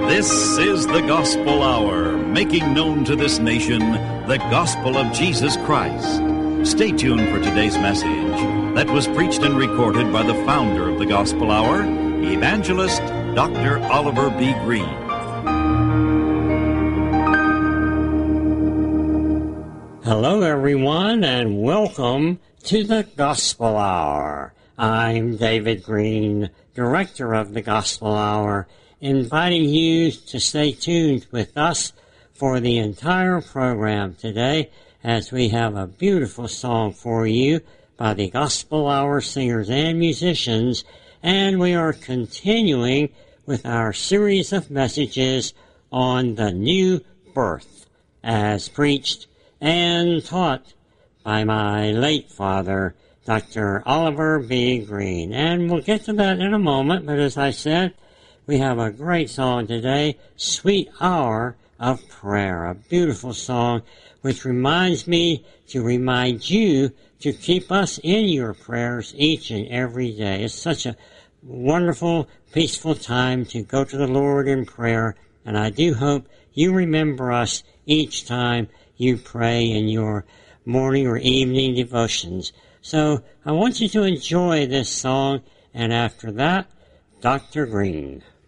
This is the Gospel Hour, making known to this nation the gospel of Jesus Christ. Stay tuned for today's message that was preached and recorded by the founder of the Gospel Hour, Evangelist Dr. Oliver B. Green. Hello, everyone, and welcome to the Gospel Hour. I'm David Green, Director of the Gospel Hour, inviting you to stay tuned with us for the entire program today as we have a beautiful song for you by the Gospel Hour singers and musicians, and we are continuing with our series of messages on the new birth as preached and taught by my late father, Dr. Oliver B. Green. And we'll get to that in a moment, but as I said, we have a great song today, Sweet Hour of Prayer, a beautiful song which reminds me to remind you to keep us in your prayers each and every day. It's such a wonderful, peaceful time to go to the Lord in prayer, and I do hope you remember us each time you pray in your morning or evening devotions. So I want you to enjoy this song, and after that, Dr. Green.